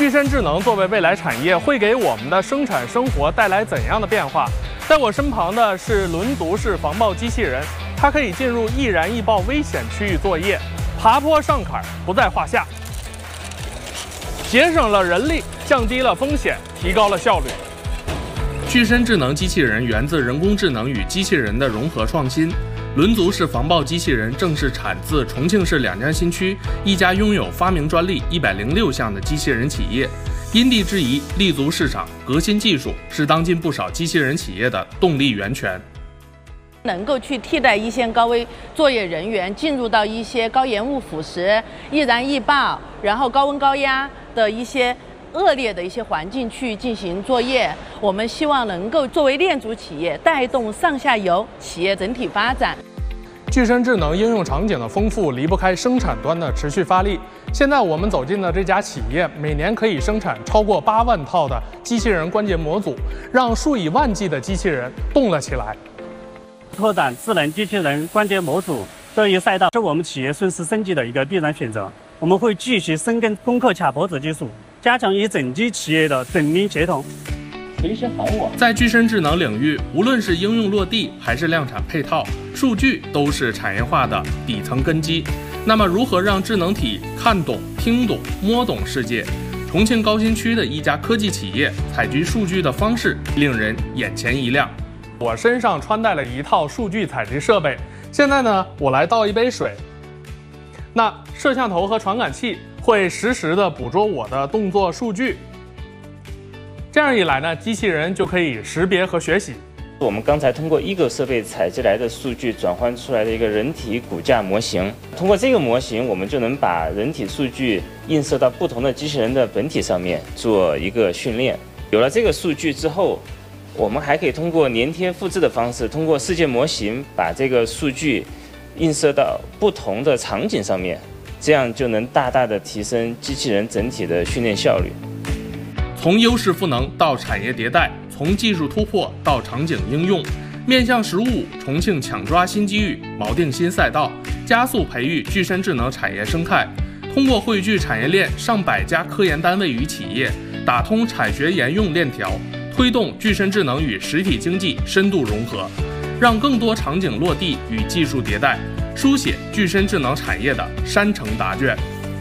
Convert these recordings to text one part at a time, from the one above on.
具身智能作为未来产业，会给我们的生产生活带来怎样的变化？在我身旁的是轮足式防爆机器人，它可以进入易燃易爆危险区域作业，爬坡上坎不在话下，节省了人力，降低了风险，提高了效率。具身智能机器人源自人工智能与机器人的融合创新。轮足式防爆机器人正是产自重庆市两江新区一家拥有发明专利106项的机器人企业，因地制宜，立足市场，革新技术，是当今不少机器人企业的动力源泉。 能够去替代一线高危作业人员进入到一些高盐雾腐蚀、易燃易爆，然后高温高压的一些恶劣的一些环境去进行作业，我们希望能够作为链足企业，带动上下游企业整体发展。 具身智能应用场景的丰富离不开生产端的持续发力。现在我们走进的这家企业，每年可以生产超过8万套的机器人关节模组，让数以万计的机器人动了起来。 拓展智能机器人关节模组这一赛道是我们企业顺势升级的一个必然选择。我们会继续深耕攻克卡脖子技术，加强与整机企业的缜密协同。 随时喊我。 在具身智能领域，无论是应用落地还是量产配套，数据都是产业化的底层根基。那么，如何让智能体看懂、听懂、摸懂世界？重庆高新区的一家科技企业采集数据的方式令人眼前一亮。我身上穿戴了一套数据采集设备，现在呢，我来倒一杯水。那摄像头和传感器会实时的捕捉我的动作数据，这样一来呢，机器人就可以识别和学习。 我们刚才通过Eagle设备采集来的数据转换出来的一个人体骨架模型，通过这个模型，我们就能把人体数据映射到不同的机器人的本体上面做一个训练。有了这个数据之后，我们还可以通过粘贴复制的方式，通过世界模型把这个数据映射到不同的场景上面，这样就能大大的提升机器人整体的训练效率。 从优势赋能到产业迭代，从技术突破到场景应用，面向15，重庆抢抓新机遇，锚定新赛道，加速培育具身智能产业生态。通过汇聚产业链上百家科研单位与企业，打通产学研用链条，推动具身智能与实体经济深度融合，让更多场景落地与技术迭代，书写具身智能产业的山城答卷。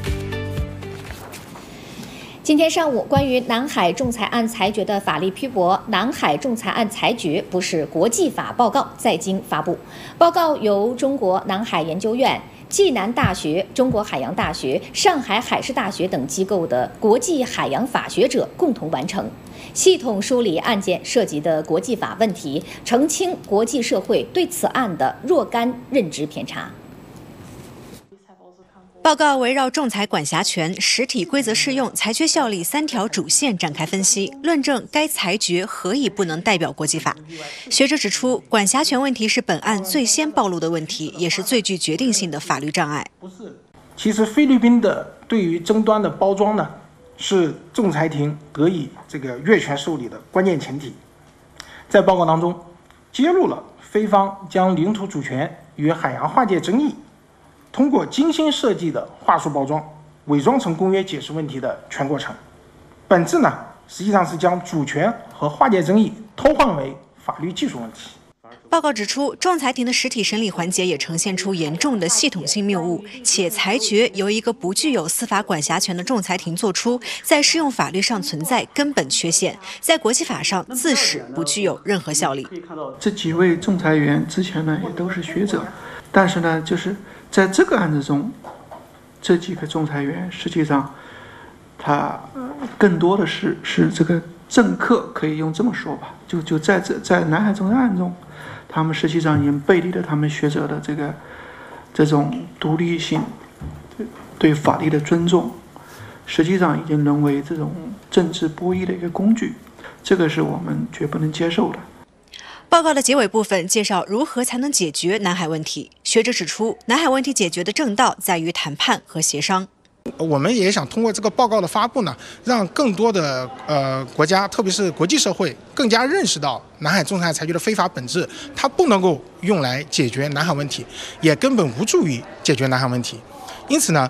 今天上午，关于南海仲裁案裁决的法律批驳，南海仲裁案裁决不是国际法报告在京发布。报告由中国南海研究院、暨南大学、中国海洋大学、上海海事大学等机构的国际海洋法学者共同完成，系统梳理案件涉及的国际法问题，澄清国际社会对此案的若干认知偏差。 报告围绕仲裁管辖权、实体规则适用、裁决效力3条主线展开分析，论证该裁决何以不能代表国际法。学者指出，管辖权问题是本案最先暴露的问题，也是最具决定性的法律障碍。 其实菲律宾的对于争端的包装呢，是仲裁庭得以这个越权受理的关键前提。在报告当中揭露了菲方将领土主权与海洋划界争议通过精心设计的话术包装，伪装成公约解释问题的全过程。本质呢，实际上是将主权和划界争议偷换为法律技术问题。 报告指出，仲裁庭的实体审理环节也呈现出严重的系统性谬误，且裁决由一个不具有司法管辖权的仲裁庭作出，在适用法律上存在根本缺陷，在国际法上自始不具有任何效力。 这几位仲裁员之前呢也都是学者，但是呢，就是在这个案子中，这几个仲裁员实际上他更多的是这个政客，可以用这么说吧，就在南海仲裁案中，他们实际上已经背离了他们学者的这种独立性，对法律的尊重，实际上已经沦为这种政治博弈的一个工具，这个是我们绝不能接受的。 报告的结尾部分介绍如何才能解决南海问题。学者指出，南海问题解决的正道在于谈判和协商。 我们也想通过这个报告的发布呢，让更多的国家，特别是国际社会，更加认识到南海仲裁裁决的非法本质，它不能够用来解决南海问题，也根本无助于解决南海问题。因此呢，